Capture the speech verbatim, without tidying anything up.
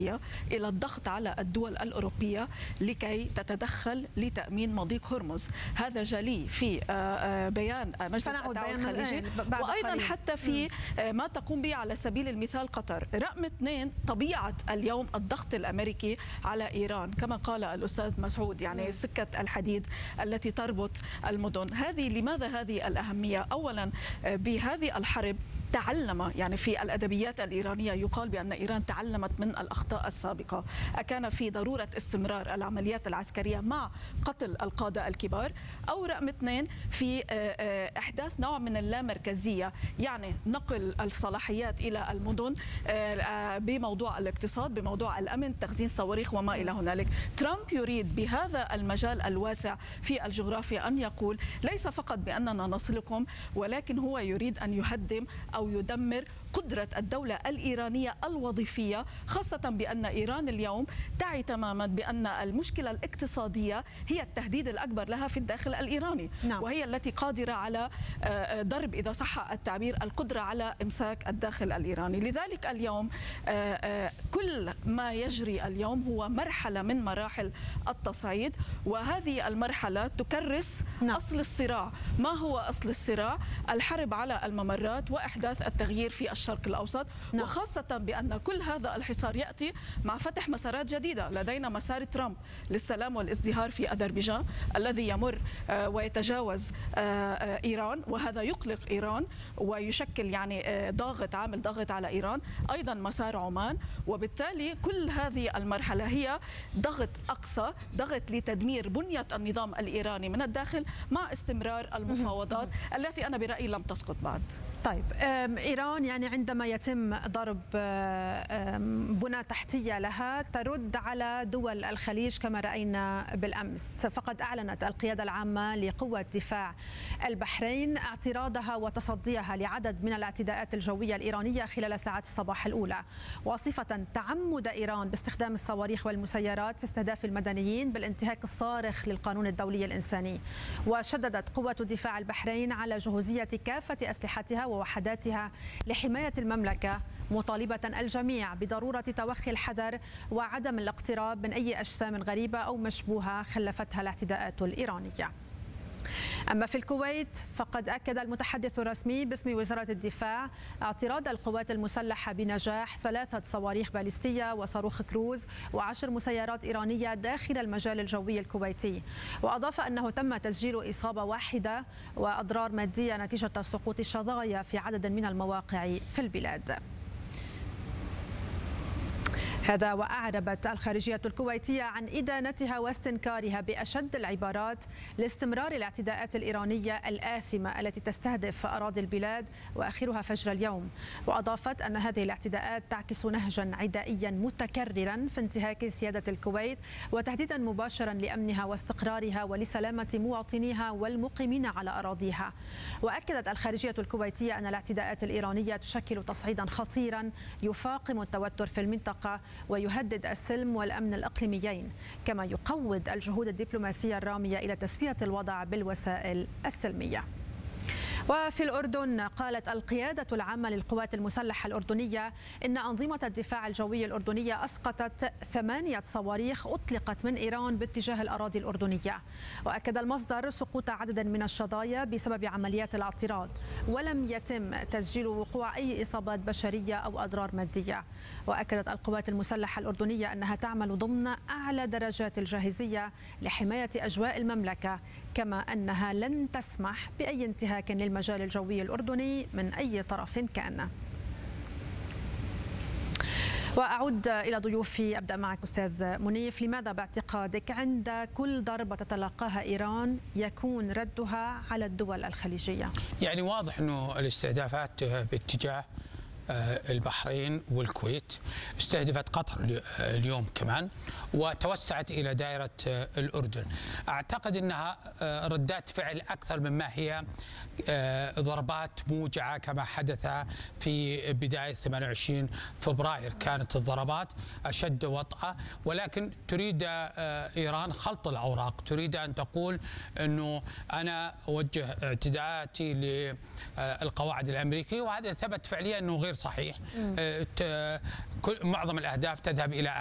إلى الضغط على الدول الأوروبية لكي تتدخل لتأمين مضيق هرمز. هذا جلي في بيان مجلس التعاون الخليجي، وأيضا حتى في ما تقوم به على سبيل المثال قطر. رقم اثنين، طبيعة اليوم الضغط الأمريكي على إيران كما قال الأستاذ مسعود، يعني سكة الحديد التي تربط المدن. هذه لماذا هذه الأهمية؟ أولا بهذه الحرب تعلم، يعني في الأدبيات الإيرانية يقال بأن إيران تعلمت من الأخطاء السابقة. أكان في ضرورة استمرار العمليات العسكرية مع قتل القادة الكبار، أو رقم اثنين في إحداث نوع من اللامركزية، يعني نقل الصلاحيات إلى المدن بموضوع الاقتصاد، بموضوع الأمن، تخزين صواريخ وما إلى هنالك. ترامب يريد بهذا المجال الواسع في الجغرافيا أن يقول ليس فقط بأننا نصلكم، ولكن هو يريد أن يهدم أو يدمر قدرة الدولة الإيرانية الوظيفية، خاصة بأن إيران اليوم تعي تماما بأن المشكلة الاقتصادية هي التهديد الأكبر لها في الداخل الإيراني. نعم. وهي التي قادرة على ضرب، إذا صح التعبير، القدرة على إمساك الداخل الإيراني. لذلك اليوم كل ما يجري اليوم هو مرحلة من مراحل التصعيد، وهذه المرحلة تكرس نعم. أصل الصراع. ما هو أصل الصراع؟ الحرب على الممرات وإحداث التغيير في الشرق الأوسط. نعم. وخاصة بأن كل هذا الحصار يأتي مع فتح مسارات جديدة. لدينا مسار ترامب للسلام والازدهار في أذربيجان الذي يمر ويتجاوز إيران، وهذا يقلق إيران ويشكل يعني ضاغط، عامل ضاغط على إيران. أيضا مسار عمان، وبالتالي كل هذه المرحلة هي ضغط أقصى، ضغط لتدمير بنية النظام الإيراني من الداخل، مع استمرار المفاوضات التي أنا برأيي لم تسقط بعد. طيب، إيران يعني عندما يتم ضرب بنى تحتية لها ترد على دول الخليج كما رأينا بالأمس. فقد أعلنت القيادة العامة لقوة دفاع البحرين اعتراضها وتصديها لعدد من الاعتداءات الجوية الإيرانية خلال ساعات الصباح الأولى، واصفة تعمد إيران باستخدام الصواريخ والمسيرات في استهداف المدنيين بالانتهاك الصارخ للقانون الدولي الإنساني. وشددت قوة دفاع البحرين على جهوزية كافة أسلحتها ووحداتها لحماية المملكة، مطالبة الجميع بضرورة توخي الحذر وعدم الاقتراب من أي أجسام غريبة أو مشبوهة خلفتها الاعتداءات الإيرانية. أما في الكويت فقد أكد المتحدث الرسمي باسم وزارة الدفاع اعتراض القوات المسلحة بنجاح ثلاثة صواريخ باليستية وصاروخ كروز وعشر مسيرات إيرانية داخل المجال الجوي الكويتي. وأضاف أنه تم تسجيل إصابة واحدة وأضرار مادية نتيجة سقوط شظايا في عدد من المواقع في البلاد. هذا وأعربت الخارجية الكويتية عن إدانتها واستنكارها بأشد العبارات لاستمرار الاعتداءات الإيرانية الآثمة التي تستهدف أراضي البلاد وآخرها فجر اليوم. وأضافت أن هذه الاعتداءات تعكس نهجا عدائيا متكررا في انتهاك سيادة الكويت وتهديدا مباشرا لأمنها واستقرارها ولسلامة مواطنيها والمقيمين على أراضيها. وأكدت الخارجية الكويتية أن الاعتداءات الإيرانية تشكل تصعيدا خطيرا يفاقم التوتر في المنطقة ويهدد السلم والأمن الإقليميين، كما يقوض الجهود الدبلوماسية الرامية إلى تسوية الوضع بالوسائل السلمية. وفي الأردن قالت القيادة العامة للقوات المسلحة الأردنية إن أنظمة الدفاع الجوي الأردنية أسقطت ثمانية صواريخ أطلقت من إيران باتجاه الأراضي الأردنية. وأكد المصدر سقوط عدد من الشظايا بسبب عمليات الاعتراض، ولم يتم تسجيل وقوع أي إصابات بشرية أو أضرار مادية. وأكدت القوات المسلحة الأردنية أنها تعمل ضمن أعلى درجات الجاهزية لحماية أجواء المملكة، كما أنها لن تسمح بأي انتهاك للمجال الجوي الأردني من أي طرف كان. وأعود إلى ضيوفي، أبدأ معك أستاذ منيف. لماذا باعتقادك عند كل ضربة تتلقاها إيران يكون ردها على الدول الخليجية؟ يعني واضح أنه الاستهدافات باتجاه البحرين والكويت، استهدفت قطر اليوم كمان، وتوسعت إلى دائرة الأردن. أعتقد أنها ردات فعل أكثر مما هي ضربات موجعة كما حدث في بداية ثمانية وعشرين فبراير. كانت الضربات أشد وطأة، ولكن تريد إيران خلط الأوراق، تريد أن تقول أنه أنا أوجه اعتداءاتي للقواعد الأمريكية، وهذا ثبت فعليا أنه غير غير صحيح. كل معظم الأهداف تذهب إلى